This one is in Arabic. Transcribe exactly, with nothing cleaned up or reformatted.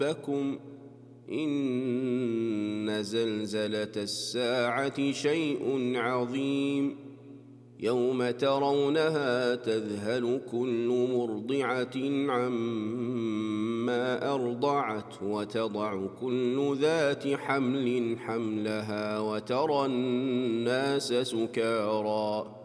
ربكم إن زلزلة الساعة شيء عظيم يوم ترونها تذهل كل مرضعة عما أرضعت وتضع كل ذات حمل حملها وترى الناس سكارى